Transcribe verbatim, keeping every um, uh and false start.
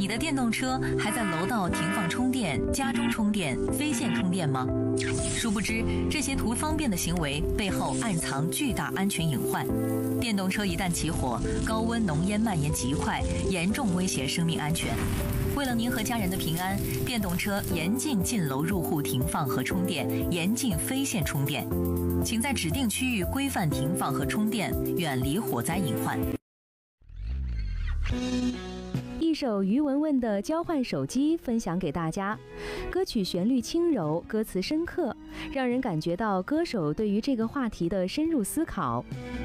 你的电动车还在楼道停放充电、家中充电、非线充电吗？殊不知，这些图方便的行为背后暗藏巨大安全隐患。电动车一旦起火，高温浓烟蔓延极快，严重威胁生命安全。为了您和家人的平安，电动车严禁进楼入户停放和充电，严禁非线充电。请在指定区域规范停放和充电，远离火灾隐患。 一首于文文的《交换手机》分享给大家，歌曲旋律轻柔，歌词深刻，让人感觉到歌手对于这个话题的深入思考。